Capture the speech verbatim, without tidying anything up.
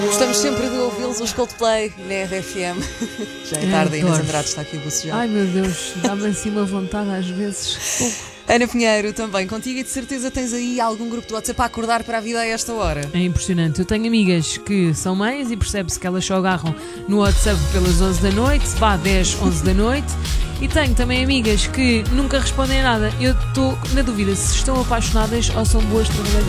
Gostamos sempre de ouvi-los, os Coldplay, na R F M. Já é tarde, a Inês Andrade está aqui a bocejar. Ai meu Deus, dá-me assim uma vontade às vezes. Pouco. Ana Pinheiro, também contigo, e de certeza tens aí algum grupo do WhatsApp para acordar para a vida a esta hora. É impressionante. Eu tenho amigas que são mães e percebe-se que elas só agarram no WhatsApp pelas onze da noite, vá dez, onze da noite. E tenho também amigas que nunca respondem a nada. Eu estou na dúvida se estão apaixonadas ou são boas trabalhadoras.